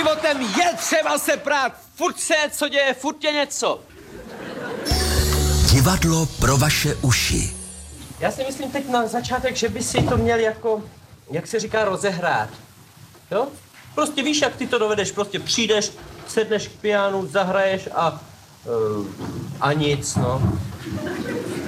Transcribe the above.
životem je třeba se prát. Furt se co děje, furt je něco. Divadlo pro vaše uši. Já si myslím teď na začátek, že by si to měl jako, jak se říká, rozehrát. Jo? Prostě víš, jak ty to dovedeš. Prostě přijdeš, sedneš k pianu, zahraješ a nic, no.